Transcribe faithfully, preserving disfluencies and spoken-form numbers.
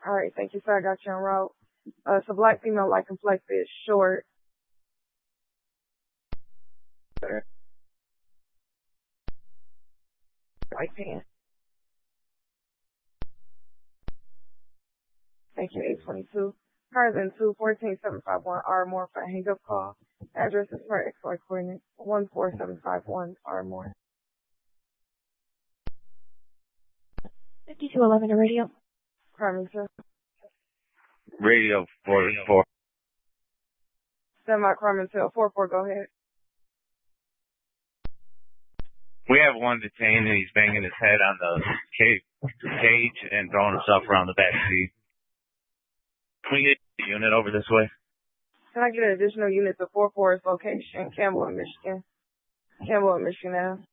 All right, thank you, sir. I got you on route. Uh, it's a black female, light complected, short. White pants. Thank you, eight twenty-two. Cars in two fourteen seven five one Ardmore for a hang-up call. Address is for X Y coordinate one four seven five one Ardmore. fifty-two eleven to radio. Carmen, sir. Radio four four. Semi Carmen, sir. four four, go ahead. We have one detained and he's banging his head on the cage, cage and throwing himself around the back seat. Can we get a unit over this way? Can I get an additional unit to four four's location, Campbell, Michigan? Campbell, Michigan now.